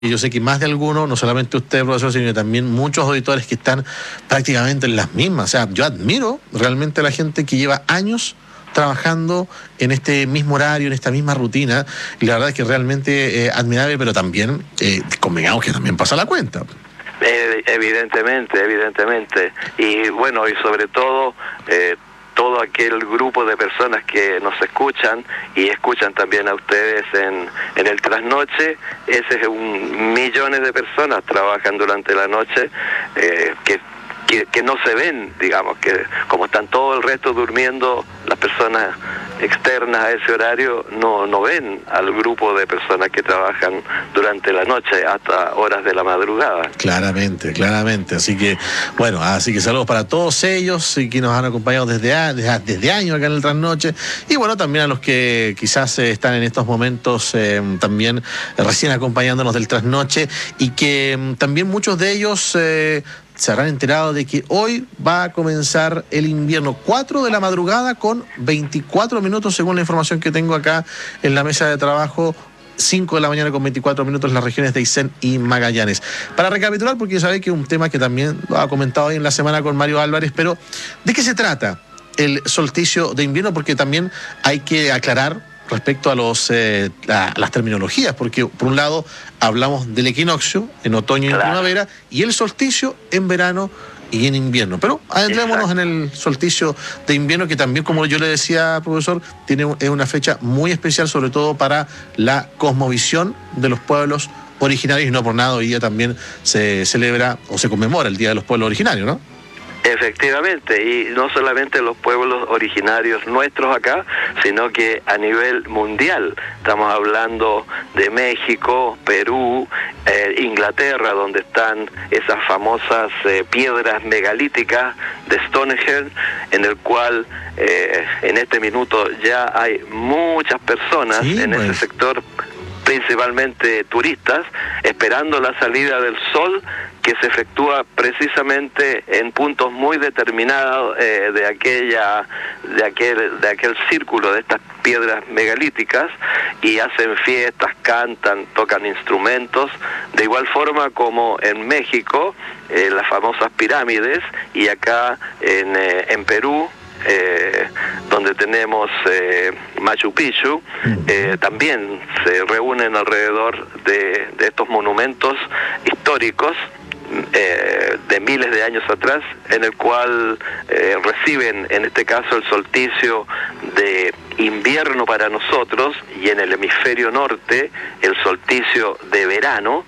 Y yo sé que más de algunos, no solamente usted, profesor, sino también muchos auditores que están prácticamente en las mismas. O sea, yo admiro realmente a la gente que lleva años trabajando en este mismo horario, en esta misma rutina, y la verdad es que realmente admirable, pero también convengamos que también pasa la cuenta. Evidentemente. Y bueno, y sobre todo todo aquel grupo de personas que nos escuchan y escuchan también a ustedes en el trasnoche, ese es millones de personas trabajan durante la noche que no se ven, digamos, que como están todo el resto durmiendo, las personas externas a ese horario no ven al grupo de personas que trabajan durante la noche hasta horas de la madrugada. Claramente. Así que, bueno, saludos para todos ellos y que nos han acompañado desde años acá en el Trasnoche. Y bueno, también a los que quizás están en estos momentos también recién acompañándonos del Trasnoche y que también muchos de ellos se habrán enterado de que hoy va a comenzar el invierno, 4 de la madrugada con 24 minutos, según la información que tengo acá en la mesa de trabajo, 5 de la mañana con 24 minutos en las regiones de Aysén y Magallanes. Para recapitular, porque ya sabéis que es un tema que también lo ha comentado hoy en la semana con Mario Álvarez, pero ¿de qué se trata el solsticio de invierno? Porque también hay que aclarar respecto a las terminologías, porque por un lado hablamos del equinoccio en otoño y en primavera, y el solsticio en verano y en invierno. Pero adentrémonos en el solsticio de invierno, que también, como yo le decía, profesor, es una fecha muy especial, sobre todo para la cosmovisión de los pueblos originarios, y no por nada hoy día también se celebra o se conmemora el Día de los Pueblos Originarios, ¿no? Efectivamente, y no solamente los pueblos originarios nuestros acá, sino que a nivel mundial. Estamos hablando de México, Perú, Inglaterra, donde están esas famosas piedras megalíticas de Stonehenge, en el cual en este minuto ya hay muchas personas ese sector, principalmente turistas, esperando la salida del sol, que se efectúa precisamente en puntos muy determinados de aquel círculo de estas piedras megalíticas, y hacen fiestas, cantan, tocan instrumentos, de igual forma como en México, las famosas pirámides, y acá en Perú, donde tenemos Machu Picchu, también se reúnen alrededor de estos monumentos históricos de miles de años atrás, en el cual reciben, en este caso, el solsticio de invierno para nosotros, y en el hemisferio norte el solsticio de verano,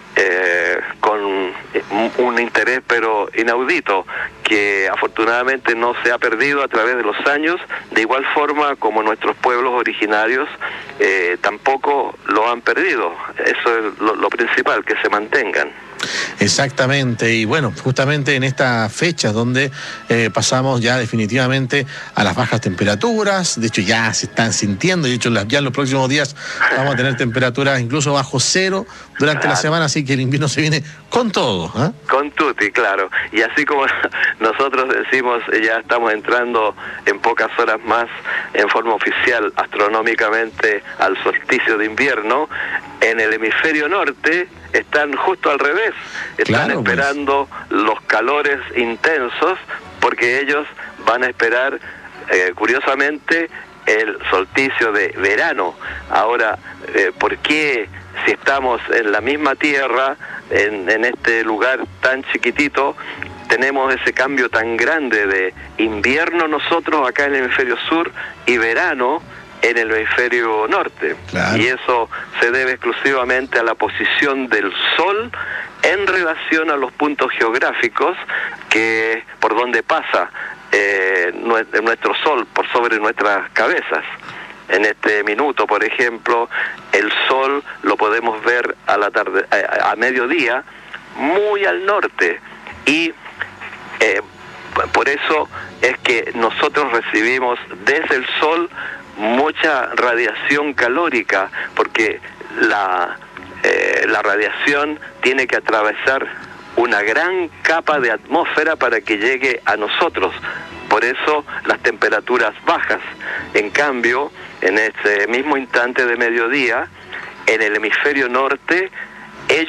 con un interés pero inaudito, que afortunadamente no se ha perdido a través de los años, de igual forma como nuestros pueblos originarios tampoco lo han perdido. Eso es lo principal, que se mantengan. Exactamente, y bueno, justamente en estas fechas donde pasamos ya definitivamente a las bajas temperaturas, de hecho ya se están sintiendo, y de hecho ya en los próximos días vamos a tener temperaturas incluso bajo cero durante la semana, así que el invierno se viene con todo, ¿eh? Con tutti, claro, y así como nosotros decimos, ya estamos entrando en pocas horas más en forma oficial astronómicamente al solsticio de invierno. En el hemisferio norte están justo al revés, están esperando los calores intensos, porque ellos van a esperar, curiosamente, el solsticio de verano. Ahora, ¿por qué, si estamos en la misma tierra, en este lugar tan chiquitito, tenemos ese cambio tan grande de invierno nosotros acá en el hemisferio sur y verano en el hemisferio norte? Y eso se debe exclusivamente a la posición del sol en relación a los puntos geográficos que por donde pasa nuestro sol por sobre nuestras cabezas. En este minuto, por ejemplo, el sol lo podemos ver a la tarde, a mediodía, muy al norte, y por eso es que nosotros recibimos desde el sol mucha radiación calórica, porque la radiación tiene que atravesar una gran capa de atmósfera para que llegue a nosotros. Por eso las temperaturas bajas. En cambio, en este mismo instante de mediodía, en el hemisferio norte